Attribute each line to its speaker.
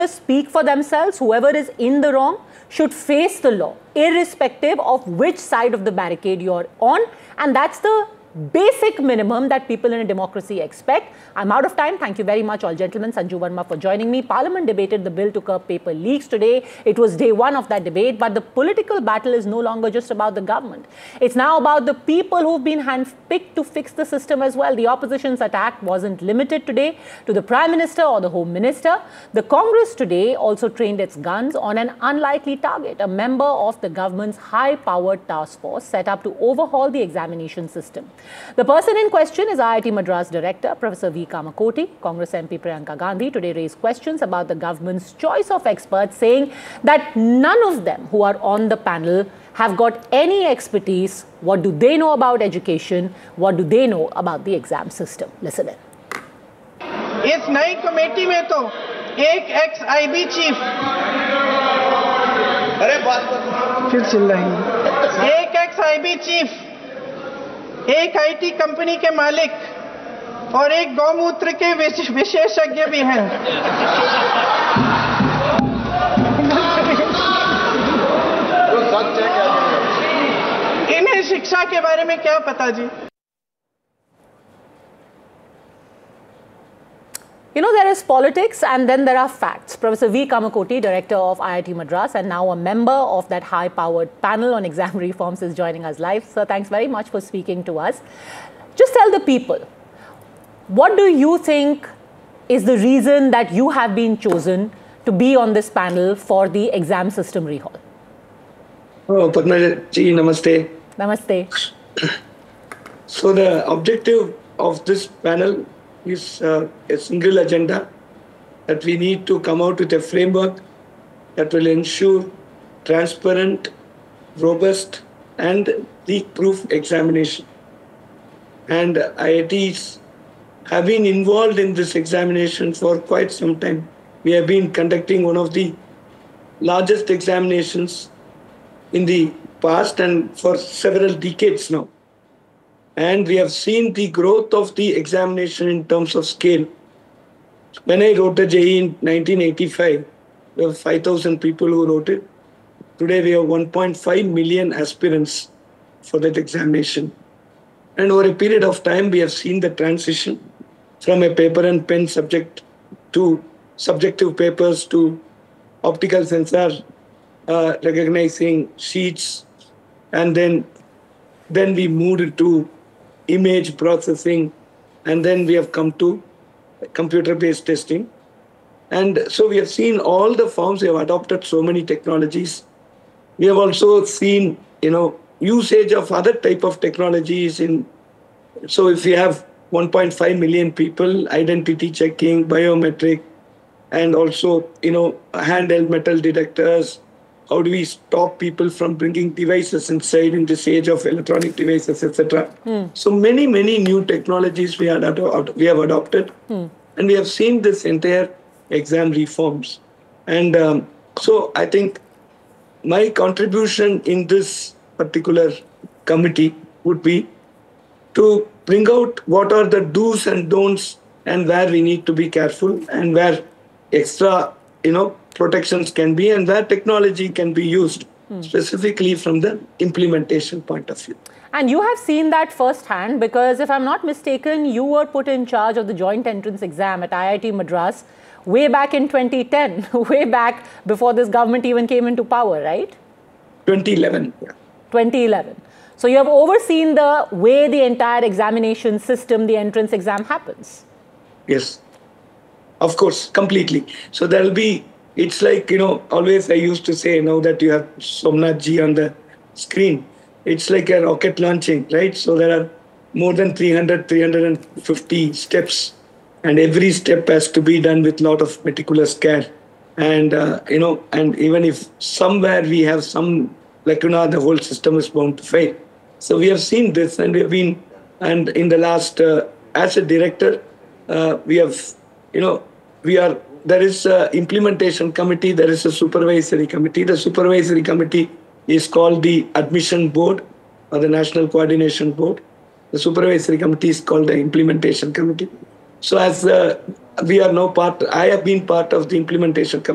Speaker 1: speak for themselves. Whoever is in the wrong should face the law, irrespective of which side of the barricade you're on. And that's the basic minimum that people in a democracy expect. I'm out of time. Thank you very much, all gentlemen. Sanju Verma for joining me. Parliament debated the bill to curb paper leaks today. It was day one of that debate, but the political battle is no longer just about the government. It's now about the people who've been handpicked to fix the system as well. The opposition's attack wasn't limited today to the Prime Minister or the Home Minister. The Congress today also trained its guns on an unlikely target, a member of the government's high-powered task force set up to overhaul the examination system. The person in question is IIT Madras Director, Professor V. Kamakoti. Congress MP Priyanka Gandhi today raised questions about the government's choice of experts, saying that none of them who are on the panel have got any expertise. What do they know about education? What do they know about the exam system? Listen in.
Speaker 2: इस नई committee में तो एक x IB chief फिर चिल्ला रही एक x IB chief, एक आईटी कंपनी के मालिक और एक गौमूत्र के विशेषज्ञ भी हैं। इन्हें शिक्षा के बारे में क्या पता जी?
Speaker 1: You know, there is politics and then there are facts. Professor V. Kamakoti, Director of IIT Madras and now a member of that high-powered panel on exam reforms, is joining us live. Sir, thanks very much for speaking to us. Just tell the people, what do you think is the reason that you have been chosen to be on this panel for the exam system rehaul?
Speaker 3: Oh, Padma ji, namaste.
Speaker 1: Namaste.
Speaker 3: So the objective of this panel is a single agenda, that we need to come out with a framework that will ensure transparent, robust and leak-proof examination. And IITs have been involved in this examination for quite some time. We have been conducting one of the largest examinations in the past and for several decades now. And we have seen the growth of the examination in terms of scale. When I wrote the JEE in 1985, there were 5,000 people who wrote it. Today we have 1.5 million aspirants for that examination. And over a period of time, we have seen the transition from a paper and pen subject to subjective papers to optical sensor recognizing sheets. And then we moved to image processing, and then we have come to computer-based testing. And so we have seen all the forms. We have adopted so many technologies. We have also seen, usage of other type of technologies. So if we have 1.5 million people, identity checking, biometric, and also, handheld metal detectors. How do we stop people from bringing devices inside in this age of electronic devices, etc.? So many new technologies we have adopted. And we have seen this entire exam reforms. And so I think my contribution in this particular committee would be to bring out what are the do's and don'ts and where we need to be careful and where extra, protections can be and where technology can be used specifically from the implementation point of view.
Speaker 1: And you have seen that firsthand because if I'm not mistaken, you were put in charge of the joint entrance exam at IIT Madras way back in 2010, way back before this government even came into power, right?
Speaker 3: 2011. Yeah.
Speaker 1: 2011. So you have overseen the way the entire examination system, the entrance exam happens.
Speaker 3: Yes, of course, completely. So there'll be, it's like, always I used to say, now that you have Somnath ji on the screen, it's like a rocket launching, right? So there are more than 350 steps, and every step has to be done with a lot of meticulous care. And, and even if somewhere we have some lacuna, the whole system is bound to fail. So we have seen this, and we have been, and in the last, as a director, we have, there is an implementation committee, there is a supervisory committee. The supervisory committee is called the Admission Board or the National Coordination Board. The supervisory committee is called the Implementation Committee. So as we are now I have been part of the implementation committee.